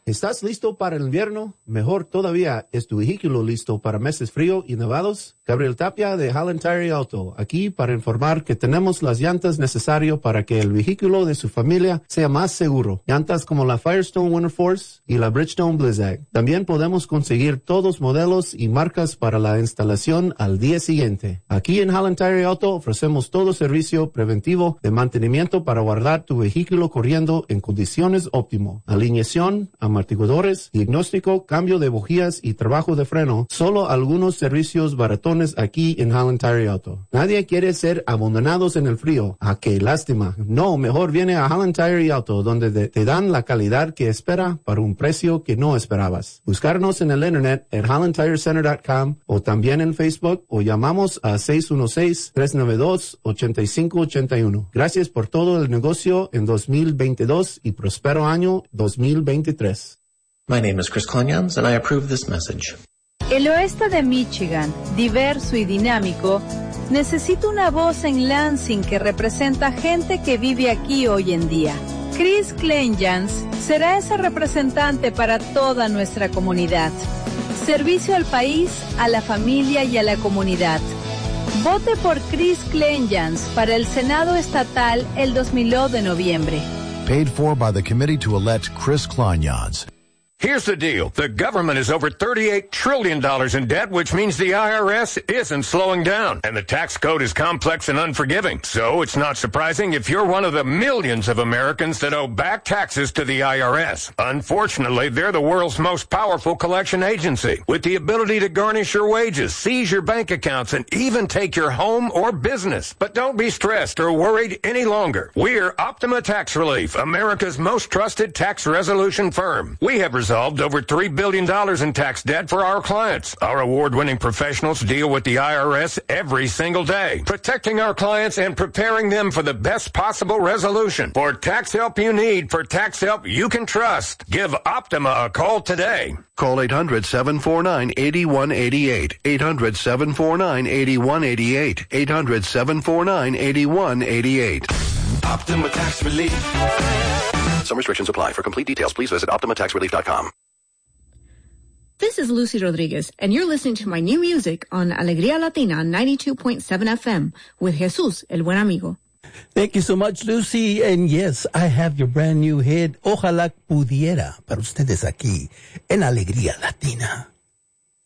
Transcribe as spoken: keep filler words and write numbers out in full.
¿Estás listo para el invierno? Mejor todavía, ¿es tu vehículo listo para meses frío y nevados? Gabriel Tapia de Holland Tire Auto, aquí para informar que tenemos las llantas necesarias para que el vehículo de su familia sea más seguro. Llantas como la Firestone Winter Force y la Bridgestone Blizzag. También podemos conseguir todos modelos y marcas para la instalación al día siguiente. Aquí en Holland Tire Auto ofrecemos todo servicio preventivo de mantenimiento para guardar tu vehículo corriendo en condiciones óptimas. Alineación, amortiguadores, diagnóstico, cambio de bujías y trabajo de freno. Solo algunos servicios baratones aquí en Holland Tire Auto. Nadie quiere ser abandonados en el frío. ¡Ah, qué lástima! No, mejor viene a Holland Tire Auto, donde te, te dan la calidad que espera para un precio que no esperabas. Buscarnos en el internet en holland tire center dot com o también en Facebook o llamamos a seis uno seis, tres nueve dos, ocho cinco ocho uno. Gracias por todo el negocio en dos mil veintidós y próspero año dos mil veintitrés. My name is Chris Klonyans, and I approve this message. El oeste de Michigan, diverso y dinámico, necesita una voz en Lansing que representa gente que vive aquí hoy en día. Chris Klonyans será ese representante para toda nuestra comunidad. Servicio al país, a la familia y a la comunidad. Vote por Chris Klonyans para el Senado Estatal el dos mil dos de noviembre. Paid for by the committee to elect Chris Klonyans. Here's the deal. The government is over thirty-eight trillion dollars in debt, which means the I R S isn't slowing down. And the tax code is complex and unforgiving. So it's not surprising if you're one of the millions of Americans that owe back taxes to the I R S. Unfortunately, they're the world's most powerful collection agency, with the ability to garnish your wages, seize your bank accounts, and even take your home or business. But don't be stressed or worried any longer. We're Optima Tax Relief, America's most trusted tax resolution firm. We have resolved over three billion dollars in tax debt for our clients. Our award-winning professionals deal with the I R S every single day, protecting our clients and preparing them for the best possible resolution. For tax help you need, for tax help you can trust, give Optima a call today. Call eight hundred, seven four nine, eight one eight eight. eight hundred, seven four nine, eight one eight eight. eight hundred, seven four nine, eight one eight eight. Optima Tax Relief. Some restrictions apply. For complete details, please visit optima tax relief dot com. This is Lucy Rodriguez, and you're listening to my new music on Alegría Latina ninety-two point seven F M with Jesus, el buen amigo. Thank you so much, Lucy. And yes, I have your brand new hit, Ojalá Pudiera, para ustedes aquí en Alegría Latina.